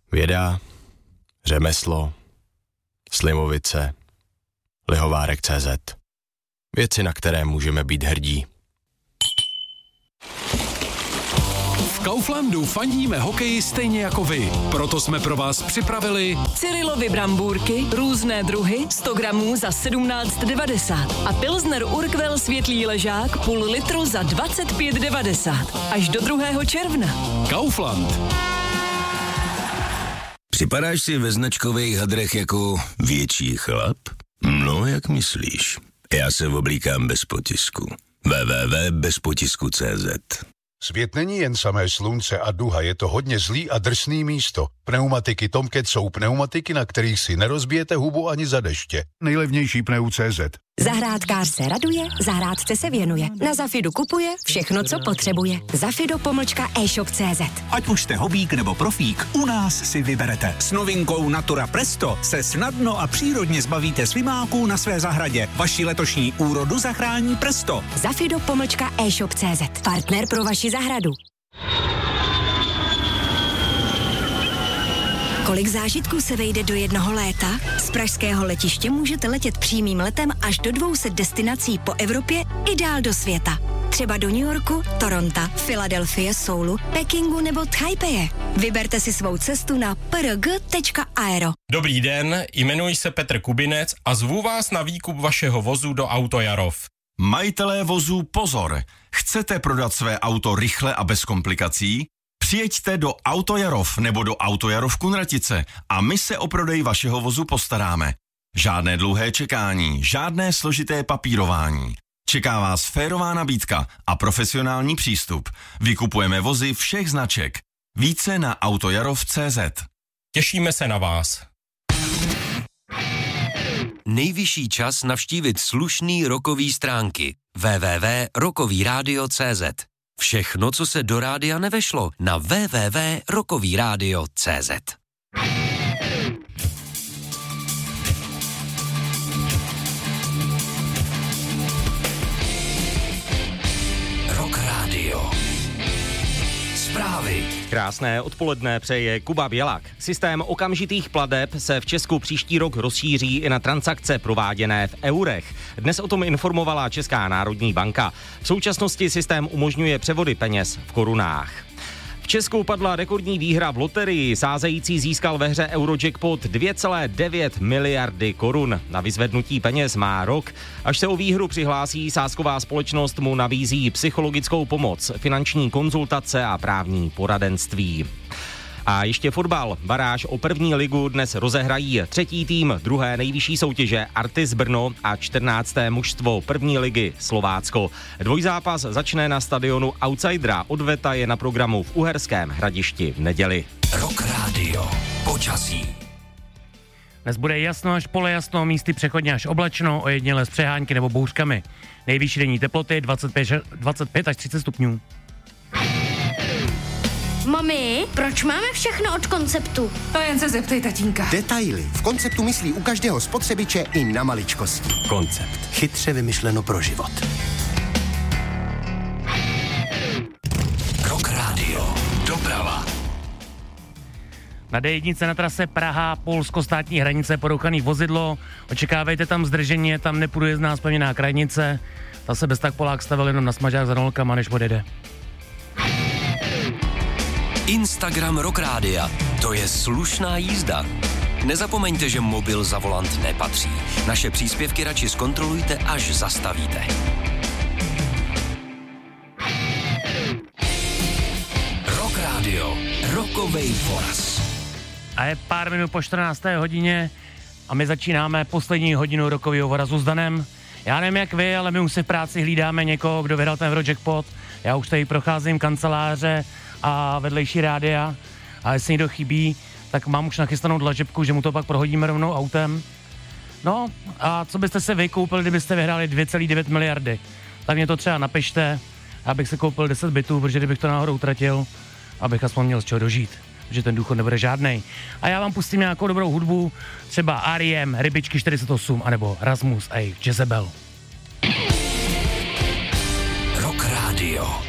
Věda, řemeslo, Slimovice, Lihovárek.cz. Věci, na které můžeme být hrdí. V Kauflandu fandíme hokeji stejně jako vy. Proto jsme pro vás připravili Cyrilovy brambůrky, různé druhy, 100 gramů za 17,90 a Pilsner Urquell světlý ležák půl litru za 25,90 až do 2. června. Kaufland. Připadáš si ve značkových hadrech jako větší chlap? No, jak myslíš? Já se oblíkám bez potisku. www.bezpotisku.cz. Svět není jen samé slunce a duha, je to hodně zlý a drsný místo. Pneumatiky Tomcat jsou pneumatiky, na kterých si nerozbijete hubu ani za deště. Nejlevnější pneu.cz. Zahrádkář se raduje, zahrádce se věnuje. Na Zafidu kupuje všechno, co potřebuje. Zafido-e-shop.cz. Ať už jste hobík nebo profík, u nás si vyberete. S novinkou Natura Presto se snadno a přírodně zbavíte svimáků na své zahradě. Vaši letošní úrodu zachrání Presto. Zafido-e-shop.cz. Partner pro vaši zahradu. Kolik zážitků se vejde do jednoho léta? Z pražského letiště můžete letět přímým letem až do 200 destinací po Evropě i dál do světa. Třeba do New Yorku, Toronto, Filadelfie, Soulu, Pekingu nebo Taipeje. Vyberte si svou cestu na prg.aero. Dobrý den, jmenuji se Petr Kubinec a zvu vás na výkup vašeho vozu do Autojarov. Majitelé vozů, pozor! Chcete prodat své auto rychle a bez komplikací? Přijeďte do Autojarov nebo do Autojarov Kunratice a my se o prodej vašeho vozu postaráme. Žádné dlouhé čekání, žádné složité papírování. Čeká vás férová nabídka a profesionální přístup. Vykupujeme vozy všech značek. Více na autojarov.cz. Těšíme se na vás. Nejvyšší čas navštívit slušný rokový stránky www.rokovyradio.cz. Všechno, co se do rádia nevešlo, na www.rokovyradio.cz. Rock Radio. Zprávy. Krásné odpoledne přeje Kuba Bělak. Systém okamžitých plateb se v Česku příští rok rozšíří i na transakce prováděné v eurech. Dnes o tom informovala Česká národní banka. V současnosti systém umožňuje převody peněz v korunách. V Česku padla rekordní výhra v loterii. Sázející získal ve hře Eurojackpot 2,9 miliardy korun. Na vyzvednutí peněz má rok. Až se o výhru přihlásí, sázková společnost mu nabízí psychologickou pomoc, finanční konzultace a právní poradenství. A ještě fotbal. Baráž o první ligu dnes rozehrají třetí tým druhé nejvyšší soutěže Artis Brno a 14. mužstvo první ligy Slovácko. Dvojzápas začne na stadionu Outsidera. Odveta je na programu v Uherském Hradišti v neděli. Rock Radio. Počasí. Dnes bude jasno až polojasno, místy přechodně až oblačno, ojediněle s přehánky nebo bouřkami. Nejvyšší denní teploty 25 až 30 stupňů. Mami, proč máme všechno od Konceptu? To jen se zeptej tatínka. Detaily. V Konceptu myslí u každého spotřebiče i na maličkosti. Koncept. Chytře vymyšleno pro život. Rock Radio. Doprava. Na D1 na trase Praha-Polsko-státní hranice porouchaný vozidlo. Očekávejte tam zdržení, tam nepůjde z nás pevněná krajnice. Ta se bez tak Polák stavil jenom na smažák za nolkama, než odjede. Instagram Rock Rádia. To je slušná jízda. Nezapomeňte, že mobil za volant nepatří. Naše příspěvky radši zkontrolujte, až zastavíte. Rock Radio. Rockovej voraz. A je pár minut po 14. hodině a my začínáme poslední hodinu rokového vorazu s Danem. Já nevím jak vy, ale my už si v práci hlídáme někoho, kdo vyhrál ten Eurojackpot. Já už tady procházím kanceláře a vedlejší rádia a jestli někdo chybí, tak mám už nachystanou dlažebku, že mu to pak prohodíme rovnou autem. No a co byste se vy koupili, kdybyste vyhráli 2,9 miliardy? Tak mě to třeba napište, abych se koupil 10 bytů, protože kdybych to náhodou utratil, abych aspoň měl z čeho dožít, že ten důchod nebude žádnej. A já vám pustím nějakou dobrou hudbu, třeba R.E.M., Rybičky 48, anebo Rasmus a Jezebel. Rock Radio.